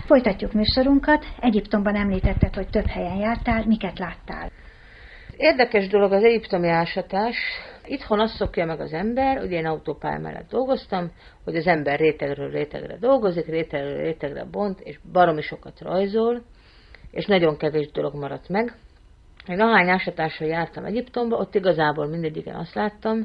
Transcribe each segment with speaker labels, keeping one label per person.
Speaker 1: Folytatjuk műsorunkat. Egyiptomban említetted, hogy több helyen jártál, miket láttál?
Speaker 2: Érdekes dolog az egyiptomi ásatás. Itthon azt szokja meg az ember, ugye én autópálya mellett dolgoztam, hogy az ember rétegről rétegre dolgozik, rétegről rétegre bont, és baromi sokat rajzol, és nagyon kevés dolog maradt meg. Én ahány ásatásra jártam Egyiptomba, ott igazából mindegyiken azt láttam,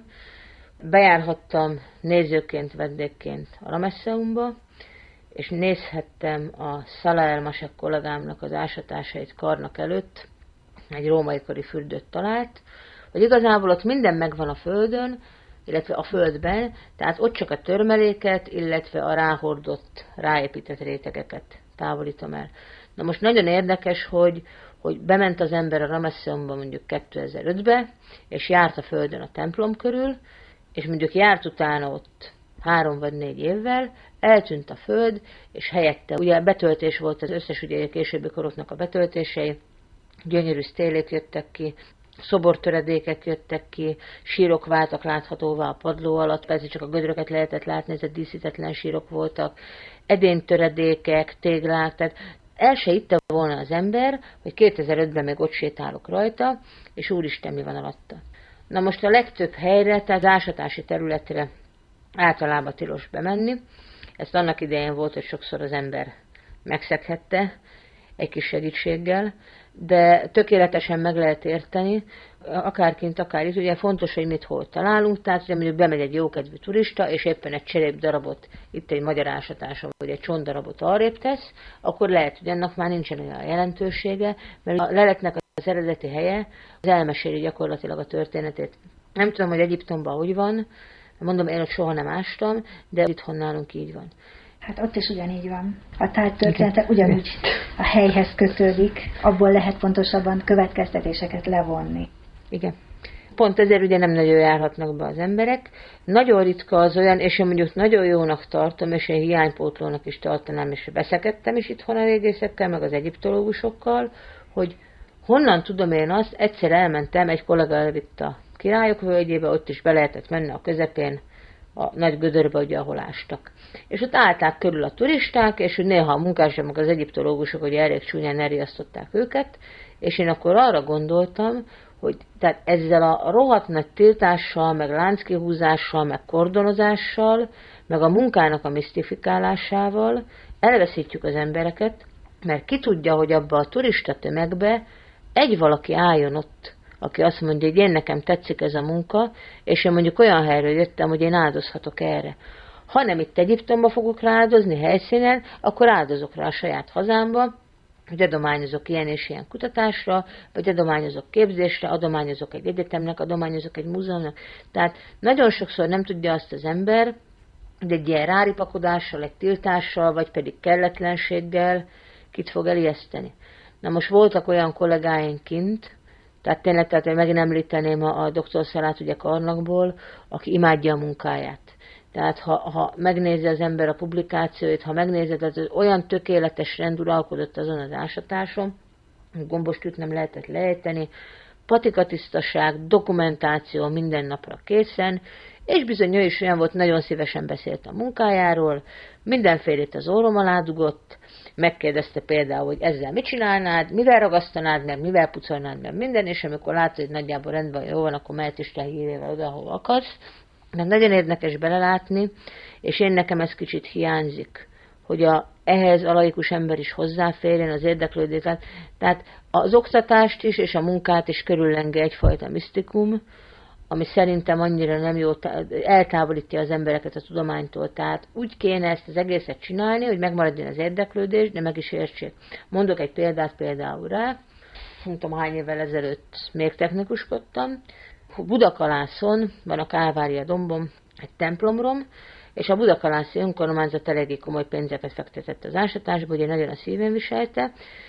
Speaker 2: bejárhattam nézőként, vendégként a Ramesszeumba, és nézhettem a Salah el-Masek kollégámnak az ásatásait Karnak előtt, egy római kori fürdőt talált, hogy igazából ott minden megvan a földön, illetve a földben, tehát ott csak a törmeléket, illetve a ráhordott, ráépített rétegeket távolítom el. Na most nagyon érdekes, hogy bement az ember a Ramesszeumba mondjuk 2005-be, és járt a földön a templom körül, és mondjuk járt utána ott 3 vagy 4 évvel, eltűnt a föld, és helyette ugye betöltés volt az összes ugye későbbi koroknak a betöltései, gyönyörű sztélék jöttek ki, szobortöredékek jöttek ki, sírok váltak láthatóvá a padló alatt, persze csak a gödröket lehetett látni, ezek díszítetlen sírok voltak, edénytöredékek, téglák, tehát el se hitte volna az ember, hogy 2005-ben még ott sétálok rajta, és úristen, mi van alatta. Na most a legtöbb helyre, tehát az ásatási területre általában tilos bemenni. Ezt annak idején volt, hogy sokszor az ember megszekhette egy kis segítséggel, de tökéletesen meg lehet érteni, akárként, akár itt, ugye fontos, hogy mit hol találunk, tehát ugye mondjuk bemegy egy jókedvű turista, és éppen egy cserépdarabot, itt egy magyar ásatáson, vagy egy csontdarabot arrébb tesz, akkor lehet, hogy ennek már nincsen olyan jelentősége, mert a leletnek az eredeti helye, az elmeséli gyakorlatilag a történetét. Nem tudom, hogy Egyiptomban hogy van, mondom, én ott soha nem ástam, de itthon nálunk így van.
Speaker 1: Hát ott is ugyanígy van. A tárgytörténete ugyanúgy a helyhez kötődik, abból lehet pontosabban következtetéseket levonni.
Speaker 2: Igen. Pont ezért ugye nem nagyon járhatnak be az emberek. Nagyon ritka az olyan, és én mondjuk nagyon jónak tartom, és én hiánypótlónak is tartanám, és veszekedtem is itthon a régészekkel, meg az egyiptológusokkal, hogy honnan tudom én azt, egyszer elmentem, egy kollega elvitt a Királyok völgyébe, ott is be lehetett menni a közepén, a nagy gödörbe, ugye, ahol ástak. És ott állták körül a turisták, és hogy néha a munkások, meg az egyiptológusok, hogy elég csúnyán elriasztották őket, és én akkor arra gondoltam, hogy tehát ezzel a rohadt nagy tiltással, meg lánckihúzással, meg kordonozással, meg a munkának a misztifikálásával elveszítjük az embereket, mert ki tudja, hogy abba a turista tömegbe egy valaki álljon ott, aki azt mondja, hogy én nekem tetszik ez a munka, és én mondjuk olyan helyről jöttem, hogy én áldozhatok erre. Ha nem itt Egyiptomba fogok rááldozni helyszínen, akkor áldozok rá a saját hazámba, hogy adományozok ilyen és ilyen kutatásra, vagy adományozok képzésre, adományozok egy egyetemnek, adományozok egy múzeumnak. Tehát nagyon sokszor nem tudja azt az ember, hogy egy ilyen ráripakodással, egy tiltással, vagy pedig kelletlenséggel kit fog elijeszteni. Na most voltak olyan kollégáink kint, tehát tényleg, tehát én megint említeném a dr. Szalát ugye Karnakból, aki imádja a munkáját. Tehát ha megnézi az ember a publikációit, ha megnézed, az olyan tökéletes rend uralkodott azon az ásatáson, gombostűt nem lehetett lejteni, patikatisztaság, dokumentáció minden napra készen, és bizony ő is olyan volt, nagyon szívesen beszélt a munkájáról, mindenfélét az orrom alá dugott, megkérdezte például, hogy ezzel mit csinálnád, mivel ragasztanád meg, mivel pucolnád meg minden, és amikor látod, hogy nagyjából rendben jó van, akkor mehet is te hírével oda, ahol akarsz. Mert nagyon érdekes belelátni, és én nekem ez kicsit hiányzik, hogy ehhez a laikus ember is hozzáférjen, az érdeklődés. Tehát az oktatást is, és a munkát is körüllengi egyfajta misztikum, ami szerintem annyira nem jó, eltávolítja az embereket a tudománytól. Tehát úgy kéne ezt az egészet csinálni, hogy megmaradjon az érdeklődés, de meg is értsék. Mondok egy példát például rá, nem tudom hány évvel ezelőtt még technikuskodtam, Budakalászon van a Kálvária dombon egy templomrom, és a budakalászi önkormányzat eléggé komoly pénzeket fektetett az ásatásba, ugye nagyon a szívén viselte,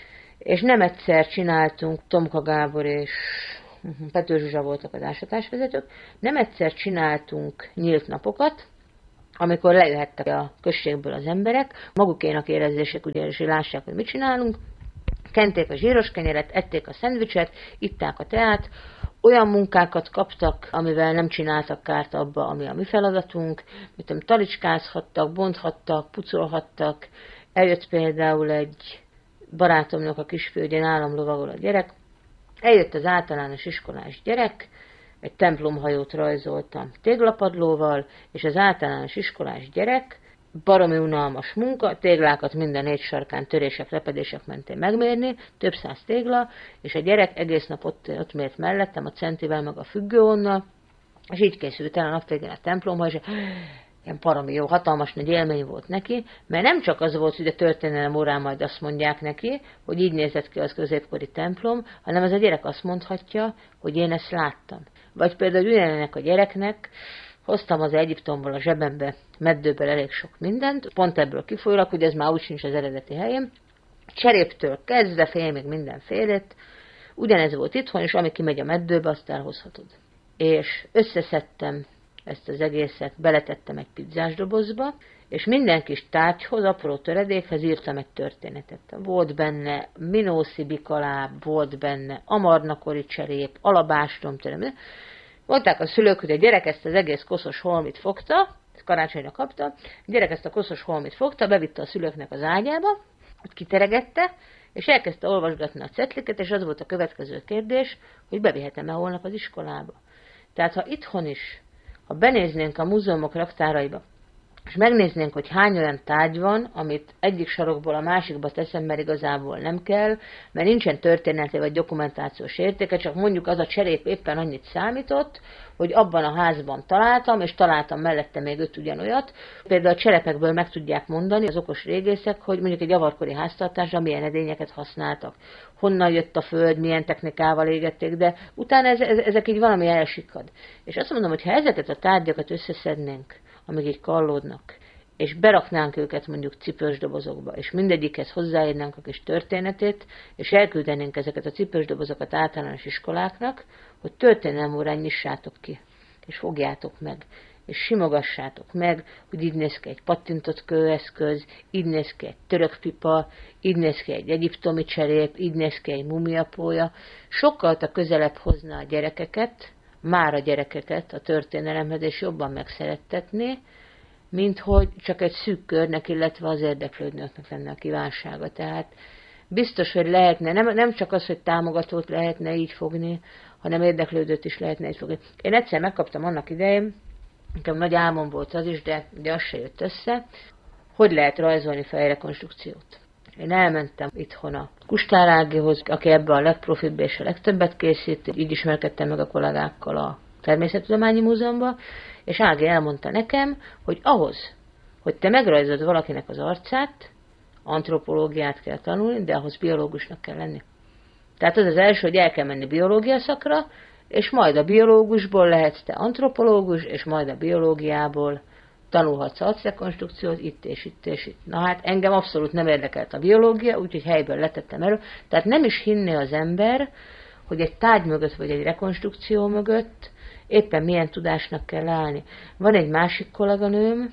Speaker 2: és nem egyszer csináltunk, Tomka Gábor és Pető Zsuzsa voltak az ásatásvezetők, nem egyszer csináltunk nyílt napokat, amikor lejöhettek a községből az emberek, magukénak érezzések, ugye, és lássák, hogy mit csinálunk, kenték a zsíros kenyeret, ették a szendvicset, itták a teát, olyan munkákat kaptak, amivel nem csináltak kárt abba, ami a mi feladatunk, talicskázhattak, bonthattak, pucolhattak, Eljött például egy barátomnak a kisfiú, ugye nálam lovagol a gyerek, eljött az általános iskolás gyerek, egy templomhajót rajzoltam téglapadlóval, és az általános iskolás gyerek, baromi unalmas munka, téglákat minden 4 sarkán törések, repedések mentén megmérni, több 100 tégla, és a gyerek egész nap ott mért mellettem a centivel meg a függőonnal, és így készült el a nap végén a templomhajó, és ilyen baromi jó, hatalmas nagy élmény volt neki, mert nem csak az volt, hogy a történelem órán majd azt mondják neki, hogy így nézett ki az középkori templom, hanem az a gyerek azt mondhatja, hogy én ezt láttam. Vagy például ugyanennek a gyereknek hoztam az Egyiptomból a zsebembe, meddőből elég sok mindent, pont ebből kifolyólag, hogy ez már úgy sincs az eredeti helyén, cseréptől kezdve félmig mindenfélét, ugyanez volt itthon, és ami kimegy a meddőbe, azt elhozhatod. És összeszedtem ezt az egészet, beletettem egy pizzás dobozba, és minden kis tárgyhoz, apró töredékhez írtam egy történetet. Volt benne minószi bikaláb, volt benne amarnakori cserép, alabástrom, mondták a szülők, hogy a gyerek ezt az egész koszos holmit fogta, karácsonyra kapta, a gyerek ezt a koszos holmit fogta, bevitte a szülőknek az ágyába, ott kiteregette, és elkezdte olvasgatni a cetliket, és az volt a következő kérdés, hogy bevihetem-e holnap az iskolába. Tehát ha itthon is, ha benéznénk a múzeumok raktáraiba, és megnéznénk, hogy hány olyan tárgy van, amit egyik sarokból a másikba teszem, mert igazából nem kell, mert nincsen történeti vagy dokumentációs értéke, csak mondjuk az a cserép éppen annyit számított, hogy abban a házban találtam, és találtam mellette még 5 ugyanolyat. Például a cserepekből meg tudják mondani az okos régészek, hogy mondjuk egy avarkori háztartásra milyen edényeket használtak, honnan jött a föld, milyen technikával égették, de utána ezek így valami elsikad. És azt mondom, hogy ha ezeket a tárgyakat összeszednénk, amíg így kallódnak, és beraknánk őket mondjuk cipős dobozokba, és mindegyikhez hozzáírnánk a kis történetét, és elküldenénk ezeket a cipős dobozokat általános iskoláknak, hogy történelmi órán nyissátok ki, és fogjátok meg, és simogassátok meg, hogy így néz ki egy pattintott kőeszköz, így néz ki egy török pipa, így néz ki egy egyiptomi cserép, így néz ki egy mumiapója. Sokkal közelebb hozná a gyerekeket, már a gyerekeket a történelemhez, és jobban megszerettetné, mint hogy csak egy szűk körnek, illetve az érdeklődőknek lenne a kívánsága. Tehát biztos, hogy lehetne, nem csak az, hogy támogatót lehetne így fogni, hanem érdeklődőt is lehetne így fogni. Én egyszer megkaptam annak idején, nekem nagy álmom volt az is, de az se jött össze, hogy lehet rajzolni fejrekonstrukciót. Én elmentem itthon a Kustár Ágihoz, aki ebben a legprofibb és a legtöbbet készít, így ismerkedtem meg a kollégákkal a Természettudományi Múzeumban, és Ági elmondta nekem, hogy ahhoz, hogy te megrajzolod valakinek az arcát, antropológiát kell tanulni, de ahhoz biológusnak kell lenni. Tehát az az első, hogy el kell menni biológia szakra, és majd a biológusból lehetsz te antropológus, és majd a biológiából tanulhatsz arcrekonstrukciót itt és itt és itt. Na hát engem abszolút nem érdekelt a biológia, úgyhogy helyből letettem elő. Tehát nem is hinné az ember, hogy egy tárgy mögött vagy egy rekonstrukció mögött éppen milyen tudásnak kell állni. Van egy másik kolléganőm,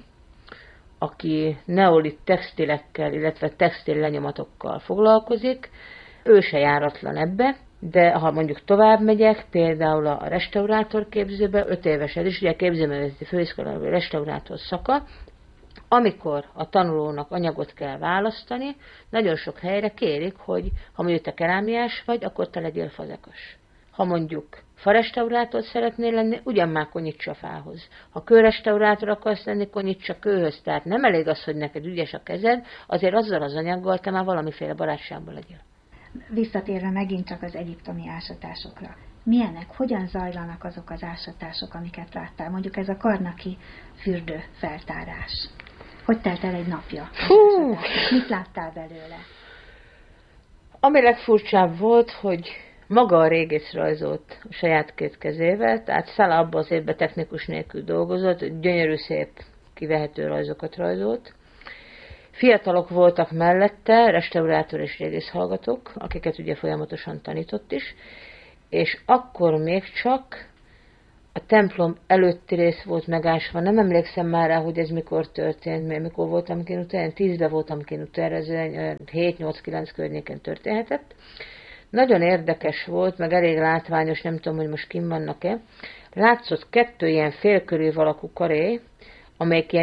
Speaker 2: aki neolit textilekkel, illetve textil lenyomatokkal foglalkozik. Ő se járatlan ebbe, de ha mondjuk tovább megyek, például a restaurátor képzőbe, 5 éves ez is, ugye a képzőművészeti főiskolában restaurátor szaka, amikor a tanulónak anyagot kell választani, nagyon sok helyre kérik, hogy ha mondjuk te kerámiás vagy, akkor te legyél fazekas. Ha mondjuk farestaurátor szeretnél lenni, ugyan már konyíts a fához. Ha kőrestaurátor akarsz lenni, konyíts a kőhöz. Tehát nem elég az, hogy neked ügyes a kezed, azért azzal az anyaggal te már valamiféle barátságban legyél.
Speaker 1: Visszatérve megint csak az egyiptomi ásatásokra. Milyenek, hogyan zajlanak azok az ásatások, amiket láttál? Mondjuk ez a karnaki fürdő feltárás. Hogy telt el egy napja? Mit láttál belőle?
Speaker 2: Ami legfurcsább volt, hogy maga a régész rajzolt a saját 2 kezével, tehát Szala abban az évben technikus nélkül dolgozott, gyönyörű szép kivehető rajzokat rajzolt. Fiatalok voltak mellette, restaurátor és régész hallgatók, akiket ugye folyamatosan tanított is, és akkor még csak a templom előtti rész volt megásva. Nem emlékszem már rá, hogy ez mikor történt, mert mikor voltam kint utána, 10-ben voltam kint utána, ez 7-8-9 környéken történhetett. Nagyon érdekes volt, meg elég látványos, nem tudom, hogy most kint vannak-e. Látszott 2 ilyen félkörű alakú karé, amelyik ilyen